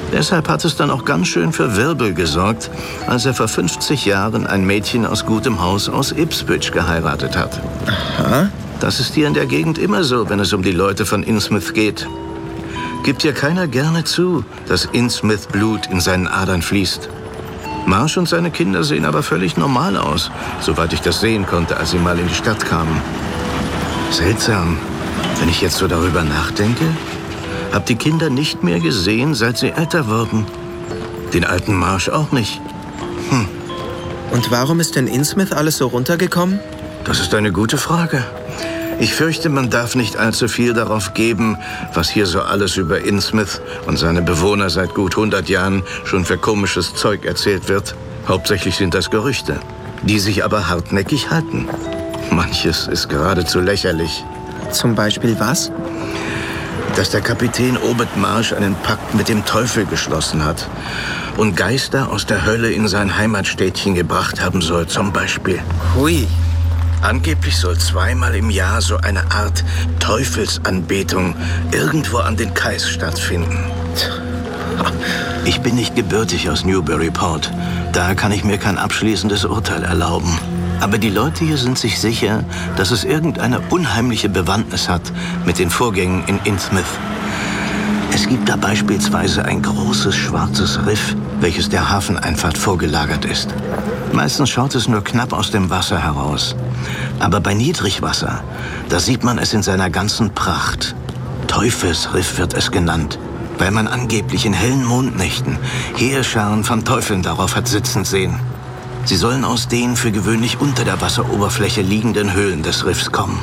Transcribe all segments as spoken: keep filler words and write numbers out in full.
Deshalb hat es dann auch ganz schön für Wirbel gesorgt, als er vor fünfzig Jahren ein Mädchen aus gutem Haus aus Ipswich geheiratet hat. Aha. Das ist hier in der Gegend immer so, wenn es um die Leute von Innsmouth geht. Gibt ja keiner gerne zu, dass Innsmouth-Blut in seinen Adern fließt. Marsh und seine Kinder sehen aber völlig normal aus, soweit ich das sehen konnte, als sie mal in die Stadt kamen. Seltsam, wenn ich jetzt so darüber nachdenke. Hab die Kinder nicht mehr gesehen, seit sie älter wurden. Den alten Marsh auch nicht. Hm. Und warum ist in Innsmouth alles so runtergekommen? Das ist eine gute Frage. Ich fürchte, man darf nicht allzu viel darauf geben, was hier so alles über Innsmouth und seine Bewohner seit gut hundert Jahren schon für komisches Zeug erzählt wird. Hauptsächlich sind das Gerüchte, die sich aber hartnäckig halten. Manches ist geradezu lächerlich. Zum Beispiel was? Dass der Kapitän Obed Marsh einen Pakt mit dem Teufel geschlossen hat und Geister aus der Hölle in sein Heimatstädtchen gebracht haben soll, zum Beispiel. Hui. Angeblich soll zweimal im Jahr so eine Art Teufelsanbetung irgendwo an den Kais stattfinden. Ich bin nicht gebürtig aus Newburyport. Daher kann ich mir kein abschließendes Urteil erlauben. Aber die Leute hier sind sich sicher, dass es irgendeine unheimliche Bewandtnis hat mit den Vorgängen in Innsmouth. Es gibt da beispielsweise ein großes schwarzes Riff, welches der Hafeneinfahrt vorgelagert ist. Meistens schaut es nur knapp aus dem Wasser heraus. Aber bei Niedrigwasser, da sieht man es in seiner ganzen Pracht. Teufelsriff wird es genannt, weil man angeblich in hellen Mondnächten Heerscharen von Teufeln darauf hat sitzen sehen. Sie sollen aus den für gewöhnlich unter der Wasseroberfläche liegenden Höhlen des Riffs kommen.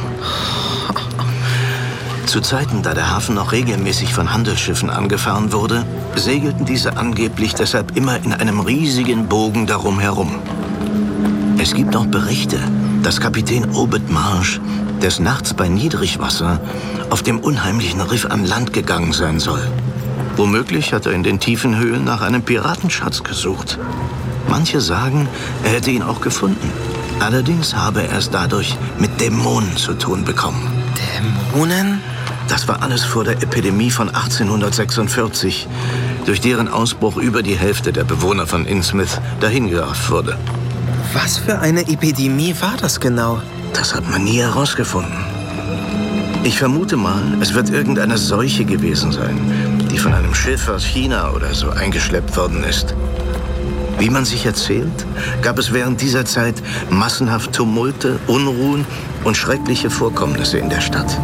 Zu Zeiten, da der Hafen noch regelmäßig von Handelsschiffen angefahren wurde, segelten diese angeblich deshalb immer in einem riesigen Bogen darum herum. Es gibt auch Berichte, dass Kapitän Obed Marsh des Nachts bei Niedrigwasser auf dem unheimlichen Riff an Land gegangen sein soll. Womöglich hat er in den tiefen Höhlen nach einem Piratenschatz gesucht. Manche sagen, er hätte ihn auch gefunden. Allerdings habe er es dadurch mit Dämonen zu tun bekommen. Dämonen? Das war alles vor der Epidemie von achtzehnhundertsechsundvierzig, durch deren Ausbruch über die Hälfte der Bewohner von Innsmouth dahingerafft wurde. Was für eine Epidemie war das genau? Das hat man nie herausgefunden. Ich vermute mal, es wird irgendeine Seuche gewesen sein, die von einem Schiff aus China oder so eingeschleppt worden ist. Wie man sich erzählt, gab es während dieser Zeit massenhaft Tumulte, Unruhen und schreckliche Vorkommnisse in der Stadt.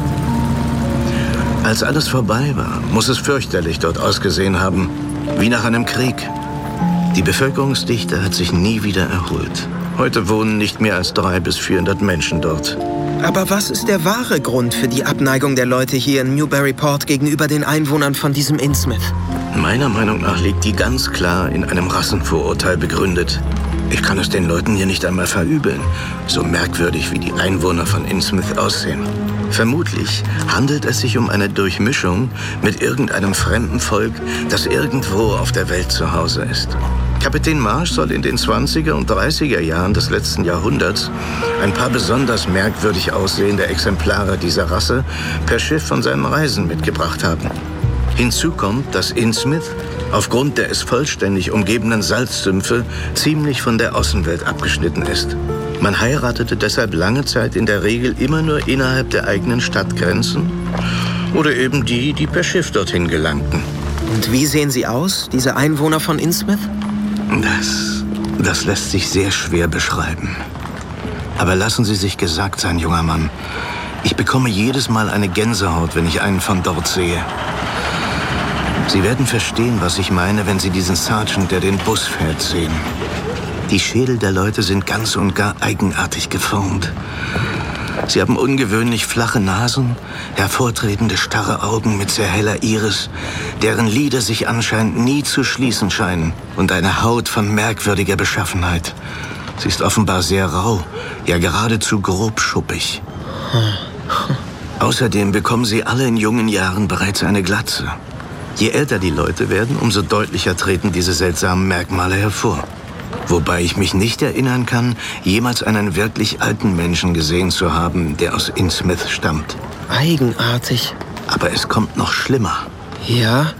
Als alles vorbei war, muss es fürchterlich dort ausgesehen haben, wie nach einem Krieg. Die Bevölkerungsdichte hat sich nie wieder erholt. Heute wohnen nicht mehr als dreihundert bis vierhundert Menschen dort. Aber was ist der wahre Grund für die Abneigung der Leute hier in Newburyport gegenüber den Einwohnern von diesem Innsmouth? Meiner Meinung nach liegt die ganz klar in einem Rassenvorurteil begründet. Ich kann es den Leuten hier nicht einmal verübeln, so merkwürdig wie die Einwohner von Innsmouth aussehen. Vermutlich handelt es sich um eine Durchmischung mit irgendeinem fremden Volk, das irgendwo auf der Welt zu Hause ist. Kapitän Marsh soll in den zwanziger und dreißiger Jahren des letzten Jahrhunderts ein paar besonders merkwürdig aussehende Exemplare dieser Rasse per Schiff von seinen Reisen mitgebracht haben. Hinzu kommt, dass Innsmouth aufgrund der es vollständig umgebenden Salzsümpfe ziemlich von der Außenwelt abgeschnitten ist. Man heiratete deshalb lange Zeit in der Regel immer nur innerhalb der eigenen Stadtgrenzen oder eben die, die per Schiff dorthin gelangten. Und wie sehen sie aus, diese Einwohner von Innsmouth? Das, das lässt sich sehr schwer beschreiben. Aber lassen Sie sich gesagt sein, junger Mann. Ich bekomme jedes Mal eine Gänsehaut, wenn ich einen von dort sehe. Sie werden verstehen, was ich meine, wenn Sie diesen Sergeant, der den Bus fährt, sehen. Die Schädel der Leute sind ganz und gar eigenartig geformt. Sie haben ungewöhnlich flache Nasen, hervortretende starre Augen mit sehr heller Iris, deren Lider sich anscheinend nie zu schließen scheinen, und eine Haut von merkwürdiger Beschaffenheit. Sie ist offenbar sehr rau, ja geradezu grobschuppig. Außerdem bekommen sie alle in jungen Jahren bereits eine Glatze. Je älter die Leute werden, umso deutlicher treten diese seltsamen Merkmale hervor. Wobei ich mich nicht erinnern kann, jemals einen wirklich alten Menschen gesehen zu haben, der aus Innsmouth stammt. Eigenartig. Aber es kommt noch schlimmer. Ja?